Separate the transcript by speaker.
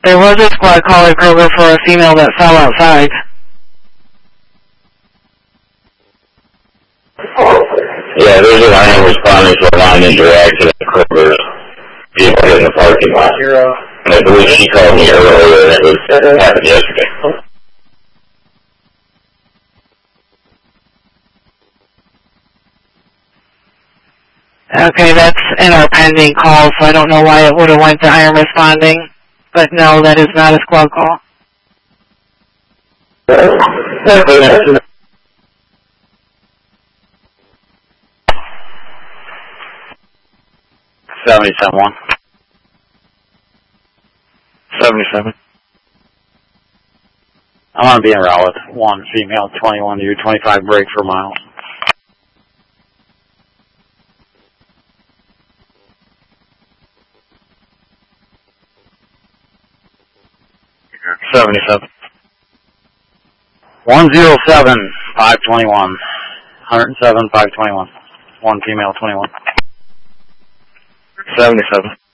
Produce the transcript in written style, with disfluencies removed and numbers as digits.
Speaker 1: There was a squad caller, Kroger, for a female that fell outside.
Speaker 2: Yeah, there's a line responding to a line interaction at Kroger's. People in the parking lot. And I believe she called me earlier, and it happened yesterday.
Speaker 1: Okay, that's in our pending call, so I don't know why it would have went to I am responding. But no, that is not a squad call.
Speaker 2: 77-1. 77. I want to be in route with 1 female, 21 to you, 25 break for miles. 77. 107, 521. 107, 521. 1 female, 21. 77.